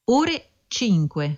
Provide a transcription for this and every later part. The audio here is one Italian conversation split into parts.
Ore 5.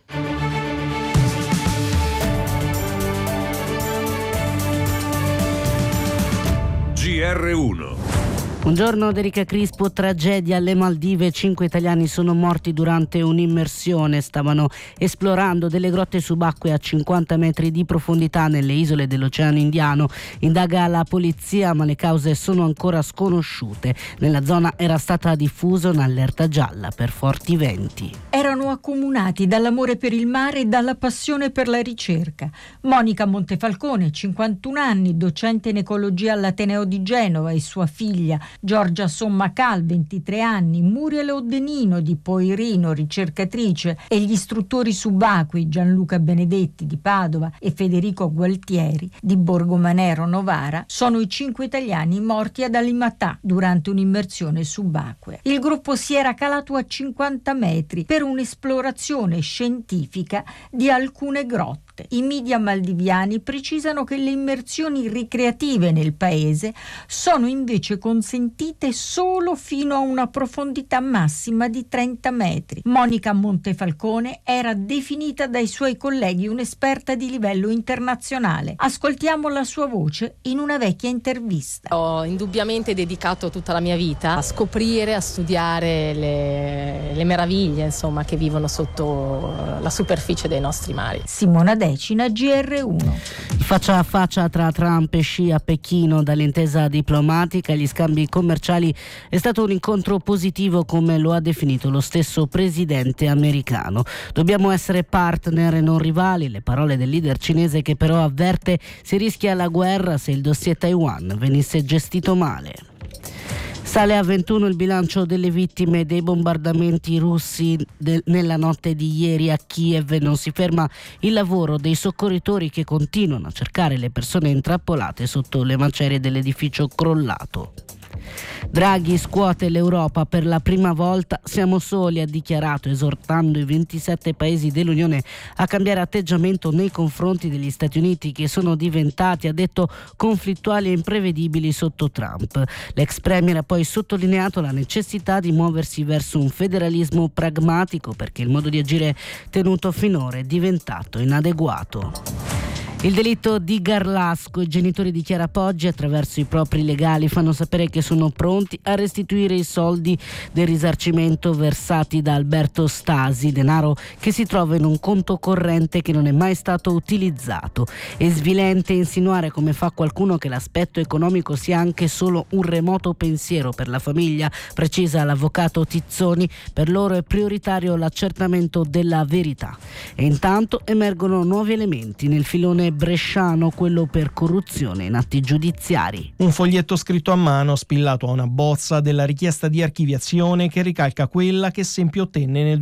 GR1. Buongiorno da Erika Crispo. Tragedia alle Maldive. 5 italiani sono morti durante un'immersione. Stavano esplorando delle grotte subacquee a 50 metri di profondità nelle isole dell'Oceano Indiano. Indaga la polizia, ma le cause sono ancora sconosciute. Nella zona era stata diffusa un'allerta gialla per forti venti. Erano accomunati dall'amore per il mare e dalla passione per la ricerca. Monica Montefalcone, 51 anni, docente in ecologia all'Ateneo di Genova, e sua figlia Giorgia Sommacal, 23 anni, Muriel Oddenino di Poirino, ricercatrice, e gli istruttori subacquei Gianluca Benedetti di Padova e Federico Gualtieri di Borgomanero Novara sono i 5 italiani morti ad Alimatà durante un'immersione subacquea. Il gruppo si era calato a 50 metri per un'esplorazione scientifica di alcune grotte. I media maldiviani precisano che le immersioni ricreative nel paese sono invece consentite solo fino a una profondità massima di 30 metri. Monica Montefalcone era definita dai suoi colleghi un'esperta di livello internazionale. Ascoltiamo la sua voce in una vecchia intervista. Ho indubbiamente dedicato tutta la mia vita a scoprire, a studiare le meraviglie, insomma, che vivono sotto la superficie dei nostri mari. Simona Decina, GR1. Faccia a faccia tra Trump e Xi a Pechino. Dall'intesa diplomatica agli scambi commerciali è stato un incontro positivo, come lo ha definito lo stesso presidente americano. Dobbiamo essere partner e non rivali, le parole del leader cinese, che però avverte si rischia la guerra se il dossier Taiwan venisse gestito male. Sale a 21 il bilancio delle vittime dei bombardamenti russi nella notte di ieri a Kiev. Non si ferma il lavoro dei soccorritori che continuano a cercare le persone intrappolate sotto le macerie dell'edificio crollato. Draghi scuote l'Europa per la prima volta. Siamo soli, ha dichiarato, esortando i 27 paesi dell'Unione a cambiare atteggiamento nei confronti degli Stati Uniti, che sono diventati, ha detto, conflittuali e imprevedibili sotto Trump. L'ex premier ha poi sottolineato la necessità di muoversi verso un federalismo pragmatico, perché il modo di agire tenuto finora è diventato inadeguato. Il delitto di Garlasco. I genitori di Chiara Poggi, attraverso i propri legali, fanno sapere che sono pronti a restituire i soldi del risarcimento versati da Alberto Stasi, denaro che si trova in un conto corrente che non è mai stato utilizzato. È svilente insinuare, come fa qualcuno, che l'aspetto economico sia anche solo un remoto pensiero per la famiglia, precisa l'avvocato Tizzoni. Per loro è prioritario l'accertamento della verità. E intanto emergono nuovi elementi nel filone bresciano, quello per corruzione in atti giudiziari. Un foglietto scritto a mano spillato a una bozza della richiesta di archiviazione che ricalca quella che Sempi ottenne nel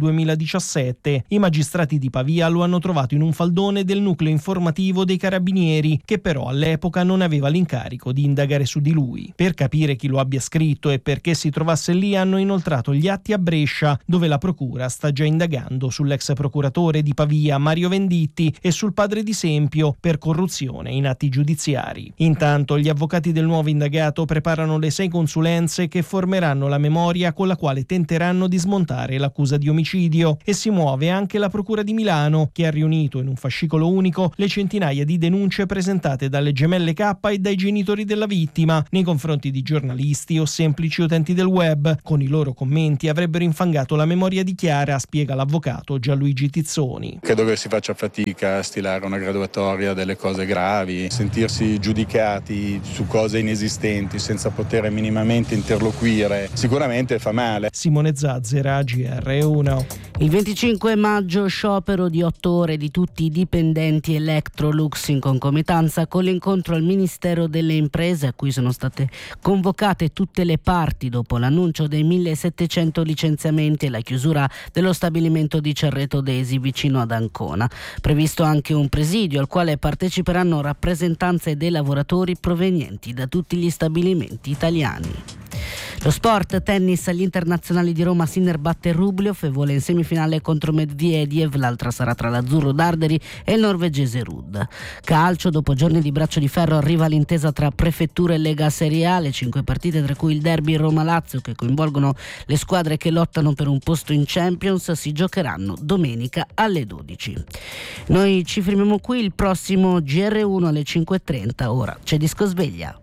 2017. I magistrati di Pavia lo hanno trovato in un faldone del nucleo informativo dei carabinieri, che però all'epoca non aveva l'incarico di indagare su di lui. Per capire chi lo abbia scritto e perché si trovasse lì, hanno inoltrato gli atti a Brescia, dove la procura sta già indagando sull'ex procuratore di Pavia Mario Venditti e sul padre di Sempio per corruzione in atti giudiziari. Intanto gli avvocati del nuovo indagato preparano le 6 consulenze che formeranno la memoria con la quale tenteranno di smontare l'accusa di omicidio, e si muove anche la procura di Milano, che ha riunito in un fascicolo unico le centinaia di denunce presentate dalle gemelle K e dai genitori della vittima nei confronti di giornalisti o semplici utenti del web. Con i loro commenti avrebbero infangato la memoria di Chiara, spiega l'avvocato Gianluigi Tizzoni. Credo che si faccia fatica a stilare una graduatoria delle cose gravi, sentirsi giudicati su cose inesistenti senza poter minimamente interloquire sicuramente fa male. Simone Zazzera, GR1. Il 25 maggio sciopero di 8 ore di tutti i dipendenti Electrolux, in concomitanza con l'incontro al Ministero delle Imprese, a cui sono state convocate tutte le parti dopo l'annuncio dei 1700 licenziamenti e la chiusura dello stabilimento di Cerreto Desi vicino ad Ancona. Previsto anche un presidio al quale parteciperanno rappresentanze dei lavoratori provenienti da tutti gli stabilimenti italiani. Lo sport, tennis, agli internazionali di Roma, Sinner batte Rublev e vola in semifinale contro Medvedev, l'altra sarà tra l'azzurro Darderi e il norvegese Ruud. Calcio, dopo giorni di braccio di ferro arriva l'intesa tra Prefettura e Lega Serie A, le 5 partite tra cui il derby Roma-Lazio che coinvolgono le squadre che lottano per un posto in Champions si giocheranno domenica alle 12. Noi ci fermiamo qui, il prossimo GR1 alle 5.30, ora c'è Disco Sveglia.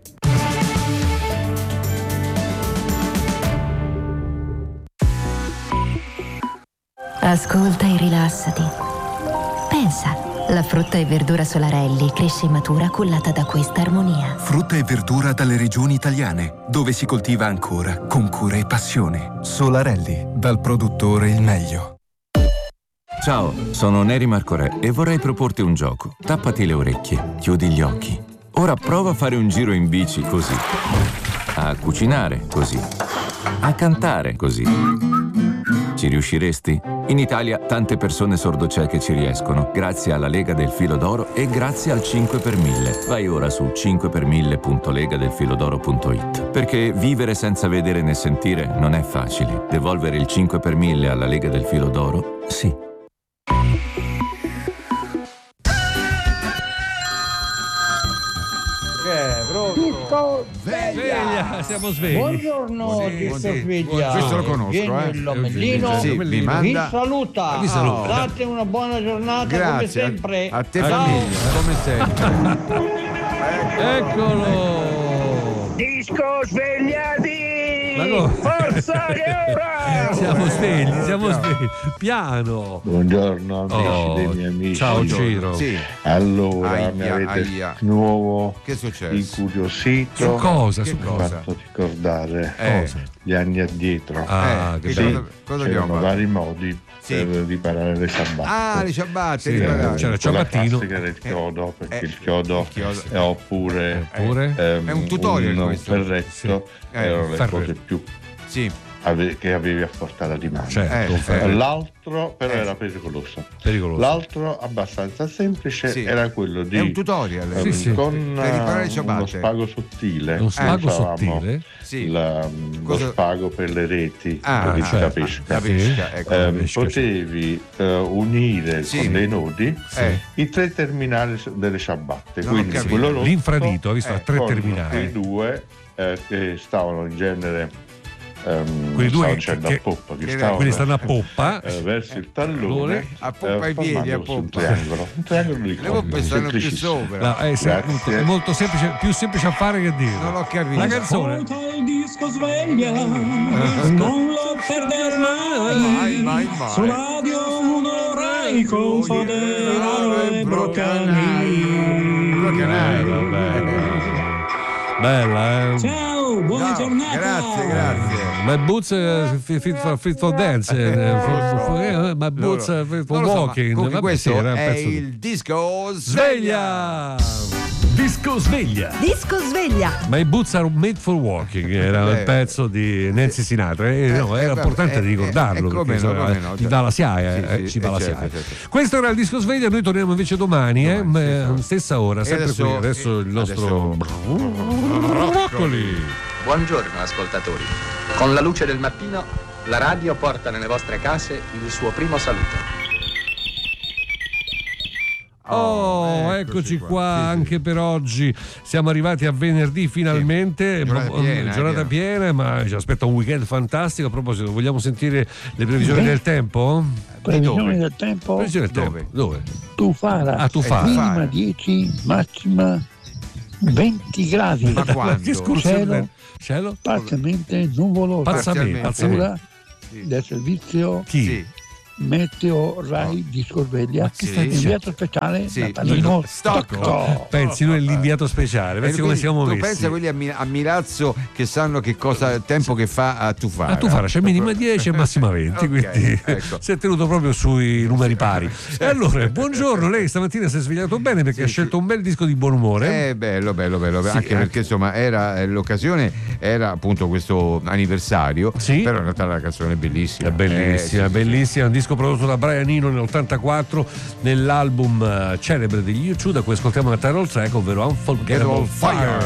Ascolta e rilassati. Pensa, la frutta e verdura Solarelli cresce e matura cullata da questa armonia. Frutta e verdura dalle regioni italiane, dove si coltiva ancora con cura e passione. Solarelli, dal produttore il meglio. Ciao, sono Neri Marcorè e vorrei proporti un gioco. Tappati le orecchie, chiudi gli occhi. Ora prova a fare un giro in bici così. A cucinare così. A cantare così. Ci riusciresti? In Italia tante persone sordocieche ci riescono, grazie alla Lega del Filo d'Oro e grazie al 5 per 1000. Vai ora su 5per1000.legadelfilodoro.it. Perché vivere senza vedere né sentire non è facile. Devolvere il 5 per 1000 alla Lega del Filo d'Oro? Sì. Disco Sveglia! Siamo svegli. Buongiorno, Disco Sveglia. Questo lo conosco, Genio il Lomellino Sì, mi manda. vi saluta. Date una buona giornata. Grazie, come sempre. a te famiglia, come sempre. Eccolo. Disco Svegliati! No. Forza che ora! Siamo svegli. Piano. Buongiorno amici dei miei amici. Ciao Ciro. Sì. Allora mi avete di nuovo incuriosito. Cosa? Mi ha fatto ricordare gli anni addietro. Che cosa c'erano vari modi per riparare le ciabatte. Le ciabatte, sì, c'era il ciabattino. La classica del chiodo, perché il chiodo oppure è un tutorial un ferretto erano le cose più che avevi a portata di mano. L'altro però era pericoloso. L'altro abbastanza semplice era quello di è un tutorial con uno spago sottile. Lo spago per le reti da pesca. Potevi unire con dei nodi i 3 terminali delle ciabatte. Quindi quello rosso, l'infradito ha visto 3 terminali. I 2 che stavano in genere quelli due che stanno a poppa verso il tallone, a poppa ai piedi, a poppa. Un triangolo di coppia semplicissimo. È molto semplice, più semplice a fare che dire. Non ho capito. La canzone. Il disco Sveglia, non lo perdere mai. Su Radio 1 Rai con Fodera e Broccanai. Bella, Ciao, buona giornata. Grazie. My boots fit for dance. My boots fit for walking. Comunque questo è pezzo il Disco Sveglia. Disco Sveglia. Disco Sveglia. My boots are made for walking. Era il pezzo di Nancy Sinatra. Era importante ricordarlo perché ci dà la SIAE. Questo era il Disco Sveglia. Noi torniamo invece domani, stessa ora, sempre qui. Adesso il nostro Broccoli. Buongiorno ascoltatori. Con la luce del mattino la radio porta nelle vostre case il suo primo saluto. Eccoci qua anche per oggi. Siamo arrivati a venerdì finalmente. Giornata piena, ma ci aspetta un weekend fantastico. A proposito, vogliamo sentire le previsioni del tempo? Previsioni del tempo? Dove? Tufara. Minima 10, massima 20 gradi. Ma quando? Cielo? Parzialmente nuvoloso. Pazzamente. Del servizio Meteo Rai Disco Sveglia. Inviato speciale Natalino Stocco. Pensi, lui è l'inviato speciale. Pensi come siamo messi. Tu pensa quelli a Milazzo che sanno che cosa tempo che fa a Tufara. A Tufara c'è minima 10 e massima 20, quindi si è tenuto proprio sui numeri pari. E allora, buongiorno, lei stamattina si è svegliato bene perché ha scelto un bel disco di buon umore. Bello. Anche perché insomma l'occasione era appunto questo anniversario. Però in realtà la canzone è bellissima. Bellissima, un disco prodotto da Brian Eno nell'84 nell'album celebre degli U2, da cui ascoltiamo la title track, ovvero Unforgettable Fire.